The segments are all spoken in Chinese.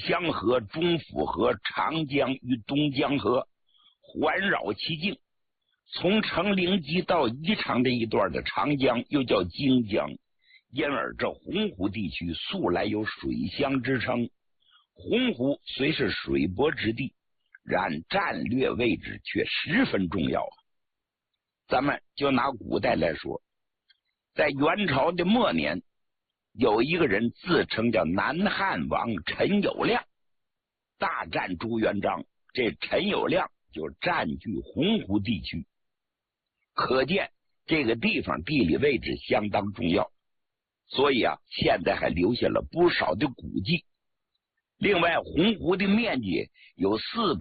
祥河、中府河、长江与东江河环绕其境。从成陵矶到宜昌这一段的长江又叫荆江，因而这洪湖地区素来有水乡之称。洪湖虽是水泊之地，然战略位置却十分重要啊。咱们就拿古代来说，在元朝的末年，有一个人自称叫南汉王陈友谅，大战朱元璋，这陈友谅就占据洪湖地区，可见这个地方地理位置相当重要，所以啊，现在还留下了不少的古迹。另外，洪湖的面积有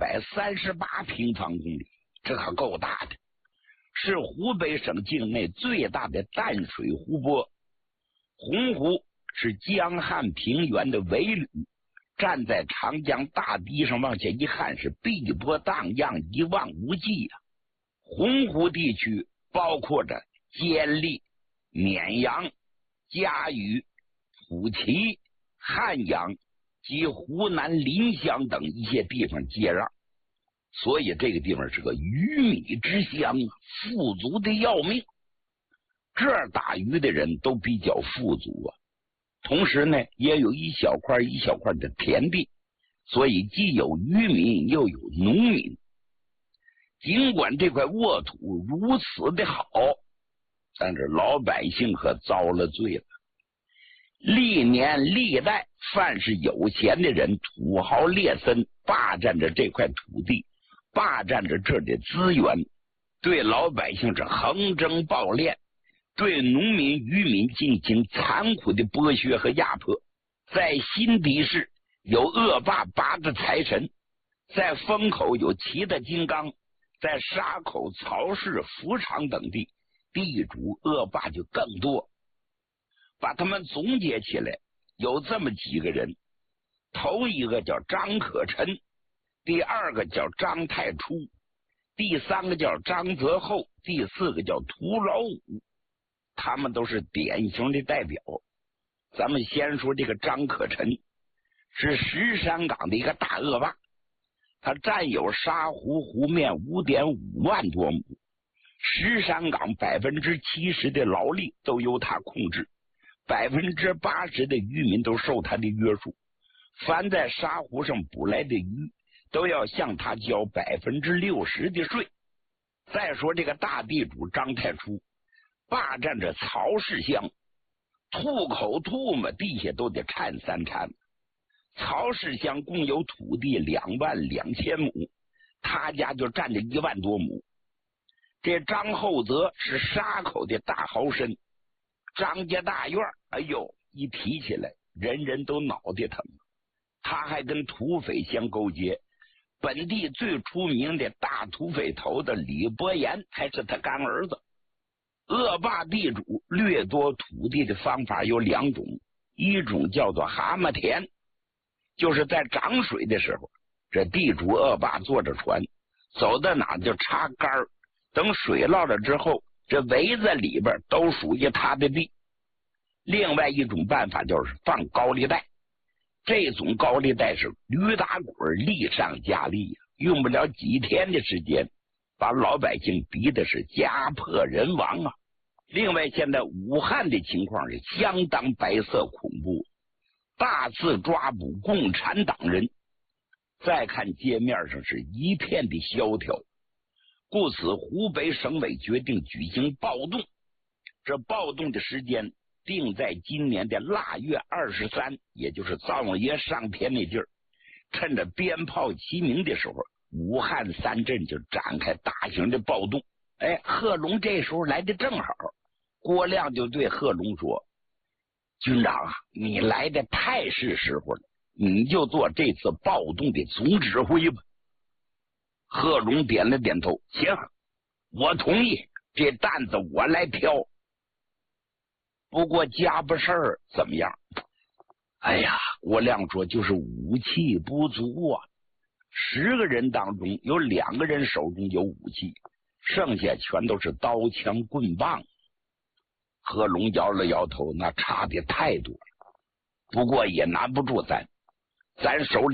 438平方公里，这可够大的，是湖北省境内最大的淡水湖泊。洪湖是江汉平原的尾吕，站在长江大堤上往下一看，是碧波荡漾，一望无际啊。洪湖地区包括着监利、沔阳、嘉峪、普齐、汉阳及湖南临湘等一些地方接壤，所以这个地方是个鱼米之乡，富足的要命。这儿打鱼的人都比较富足啊，同时呢，也有一小块一小块的田地，所以既有渔民又有农民。尽管这块沃土如此的好，但是老百姓可遭了罪了。历年历代，凡是有钱的人、土豪劣绅，霸占着这块土地，霸占着这的资源，对老百姓是横征暴敛，对农民渔民进行残酷的剥削和压迫。在新地市有恶霸8个财神，在风口有7的金刚，在沙口、曹氏、福昌等地，地主恶霸就更多。把他们总结起来，有这么几个人：头一个叫张可臣，第二个叫张太初，第三个叫张泽厚，第四个叫屠老五。他们都是典型的代表。咱们先说这个张可臣，是石山港的一个大恶霸，他占有沙湖湖面 5.5 万多亩，石山港 70% 的劳力都由他控制，80%的渔民都受他的约束，凡在沙湖上捕来的鱼都要向他交 60% 的税。再说这个大地主张太初，霸占着曹氏乡，吐口吐沫地下都得铲3铲。曹氏乡共有土地22000亩，他家就占着1万多亩。这张厚泽是沙口的大豪绅，张家大院，哎呦，一提起来人人都脑袋疼。他还跟土匪相勾结，本地最出名的大土匪头子李伯言还是他干儿子。恶霸地主掠夺土地的方法有2种，一种叫做蛤蟆田，就是在涨水的时候，这地主恶霸坐着船走到哪就插杆，等水涝了之后，这围子里边都属于他的地。另外一种办法就是放高利贷，这种高利贷是驴打滚，利上加利，用不了几天的时间，把老百姓逼的是家破人亡啊！另外，现在武汉的情况是相当白色恐怖，大肆抓捕共产党人。再看街面上是一片的萧条，故此湖北省委决定举行暴动。这暴动的时间定在今年的腊月23，也就是灶王爷上天那劲儿。趁着鞭炮齐鸣的时候，武汉3镇就展开大型的暴动。贺龙这时候来的正好，郭亮就对贺龙说：“军长啊，你来的太是时候了，你就做这次暴动的总指挥吧。”贺龙点了点头：“行，我同意，这担子我来挑。不过家不事儿怎么样？”哎呀，郭亮说：“就是武器不足啊，10个人当中有2个人手中有武器，剩下全都是刀枪棍棒。”贺龙摇了摇头：“那差的太多了，不过也难不住咱手里